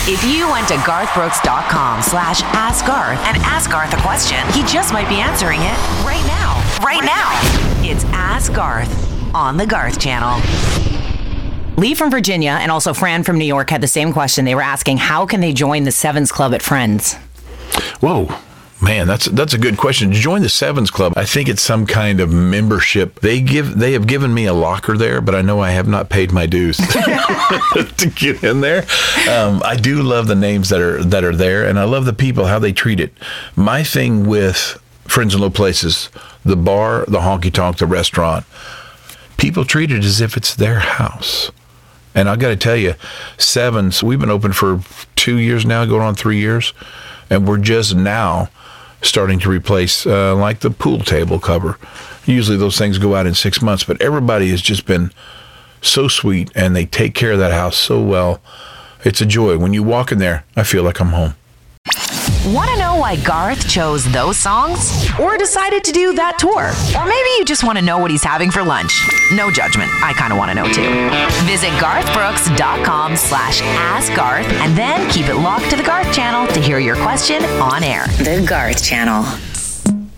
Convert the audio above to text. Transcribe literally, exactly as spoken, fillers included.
If you went to garthbrooks.com slash ask Garth and ask Garth a question, he just might be answering it right now. Right now. It's Ask Garth on the Garth Channel. Lee from Virginia and also Fran from New York had the same question. They were asking, how can they join the Sevens Club at Friends? Whoa. Man, that's that's a good question. To join the Sevens Club, I think it's some kind of membership. They give they have given me a locker there, but I know I have not paid my dues to get in there. Um, I do love the names that are that are there, and I love the people, how they treat it. My thing with Friends in Low Places, the bar, the honky tonk, the restaurant, people treat it as if it's their house. And I got to tell you, Sevens, we've been open for two years now, going on three years, and we're just now starting to replace uh, like the pool table cover. Usually those things go out in six months, but everybody has just been so sweet and they take care of that house so well. It's a joy. When you walk in there, I feel like I'm home. Want to know why Garth chose those songs? Or decided to do that tour? Or maybe you just want to know what he's having for lunch? No judgment. I kind of want to know too. Visit garthbrooks.com slash ask Garth and then keep it locked to the Garth Channel to hear your question on air. The Garth Channel.